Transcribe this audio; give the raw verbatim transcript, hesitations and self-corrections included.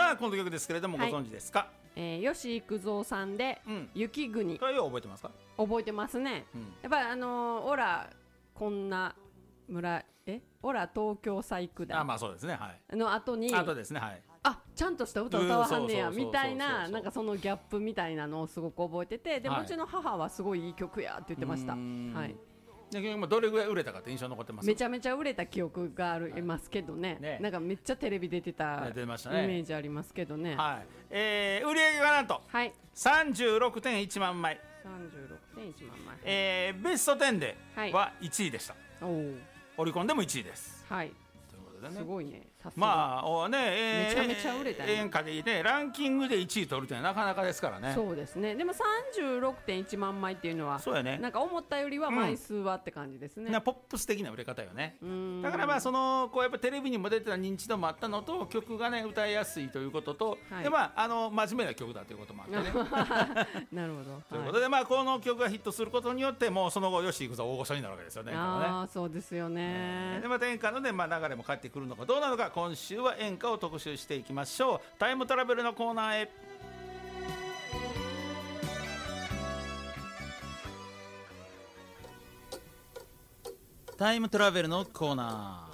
さあこの曲ですけれども、はい、ご存知ですか？ えー、吉幾三さんで、うん、雪国。 これは覚えてますか？ 覚えてますね、うん、やっぱりあのー、オラこんな村えオラ東京細工だあまあそうですねはいの後に後ですねはいあちゃんとした歌歌わはんねやみたいななんかそのギャップみたいなのをすごく覚えててで、はい、うちの母はすごいいい曲やって言ってました。はいでどれぐらい売れたかって印象残ってます？ めちゃめちゃ売れた記憶がありますけど ね,、はい、ねなんかめっちゃテレビ出てたイメージありますけどね、 はいえー、売り上げがなんと、はい、さんじゅうろくてんいちまんまいさんじゅうろくてんいちまんまい、 えー、ベストじゅうではいちいでした、はい、オリコンでもいちいです。 はいすごいねさすがまあね、えー、 めちゃめちゃ売れたね演歌でねランキングでいちい取るってなかなかですからね。 そうですねでも さんじゅうろくてんいちまんまいっていうのはそうや、ね、なんか思ったよりは枚数はって感じですね、 うん、なポップス的な売れ方よね。だからまあそのこうやっぱテレビにも出てた認知度もあったのと曲がね歌いやすいということと、はい、でまああの真面目な曲だということもあってねなるほどということで、はい、まあこの曲がヒットすることによってもうその後吉幾三大御所になるわけですよね。 ああそうですよね、 えー、でまた演歌の、ねまあ、流れも返ってくるのかどうなのか今週は演歌を特集していきましょう。タイムトラベルのコーナーへ。タイムトラベルのコーナ